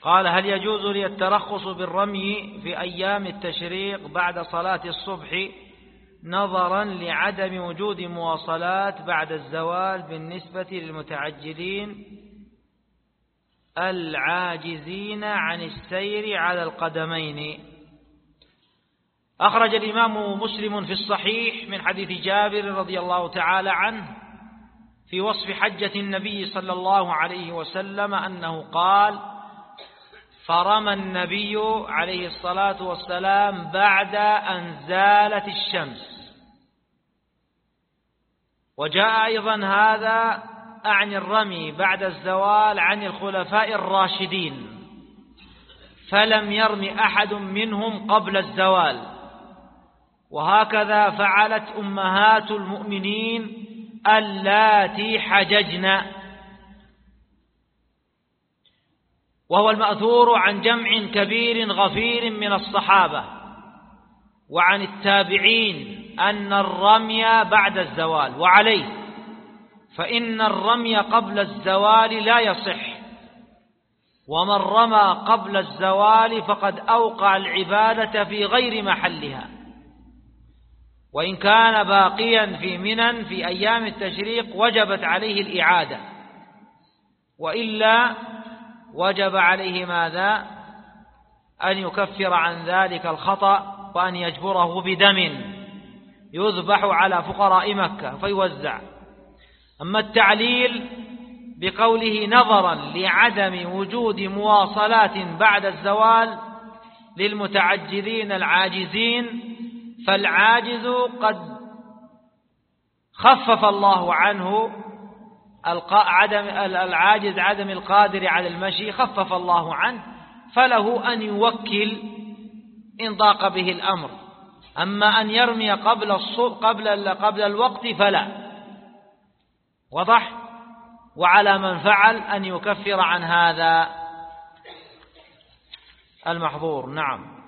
قال: هل يجوز لي الترخص بالرمي في أيام التشريق بعد صلاة الصبح نظرا لعدم وجود مواصلات بعد الزوال بالنسبة للمتعجلين العاجزين عن السير على القدمين؟ أخرج الإمام مسلم في الصحيح من حديث جابر رضي الله تعالى عنه في وصف حجة النبي صلى الله عليه وسلم أنه قال: فرمى النبي عليه الصلاة والسلام بعد أن زالت الشمس. وجاء أيضا هذا أعني الرمي بعد الزوال عن الخلفاء الراشدين، فلم يرم أحد منهم قبل الزوال، وهكذا فعلت أمهات المؤمنين اللاتي حججن. وهو المأثور عن جمع كبير غفير من الصحابة وعن التابعين أن الرمي بعد الزوال، وعليه فإن الرمي قبل الزوال لا يصح، ومن رمى قبل الزوال فقد أوقع العبادة في غير محلها، وإن كان باقيا في منى في أيام التشريق وجبت عليه الإعادة، وإلا وجب عليه ماذا؟ أن يكفر عن ذلك الخطأ، وأن يجبره بدم يذبح على فقراء مكة فيوزع. أما التعليل بقوله نظرا لعدم وجود مواصلات بعد الزوال للمتعجلين العاجزين، فالعاجز قد خفف الله عنه العاجز عدم القادر على المشي خفف الله عنه، فله أن يوكل إن ضاق به الأمر. أما أن يرمي قبل الوقت فلا. وضح؟ وعلى من فعل أن يكفر عن هذا المحظور. نعم.